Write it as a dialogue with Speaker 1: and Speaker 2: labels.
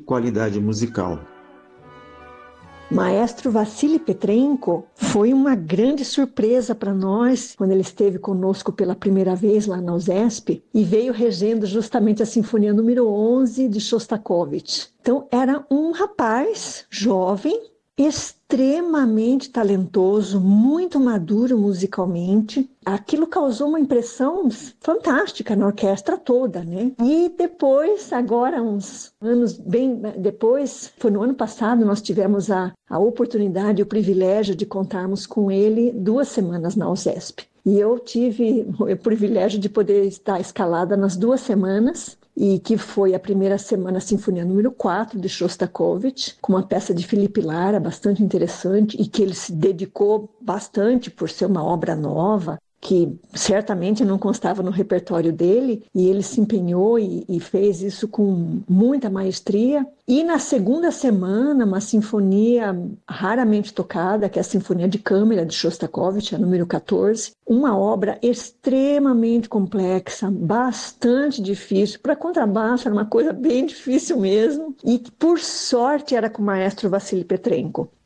Speaker 1: qualidade musical.
Speaker 2: Maestro Vassily Petrenko foi uma grande surpresa para nós quando ele esteve conosco pela primeira vez lá na USESP e veio regendo justamente a Sinfonia número 11 de Shostakovich. Então era um rapaz jovem, extremamente talentoso, muito maduro musicalmente. Aquilo causou uma impressão fantástica na orquestra toda, né? E depois, agora uns anos bem depois, foi no ano passado, nós tivemos a oportunidade, o privilégio de contarmos com ele 2 semanas na USESP. E eu tive o privilégio de poder estar escalada nas 2 semanas, e que foi a primeira semana a Sinfonia número 4 de Shostakovich, com uma peça de Felipe Lara bastante interessante e que ele se dedicou bastante por ser uma obra nova, que certamente não constava no repertório dele, e ele se empenhou e fez isso com muita maestria. E na segunda semana, uma sinfonia raramente tocada, que é a Sinfonia de Câmara de Shostakovich, a número 14, uma obra extremamente complexa, bastante difícil. Para contrabaixo era uma coisa bem difícil mesmo, e por sorte era com o maestro Vassily Petrenko.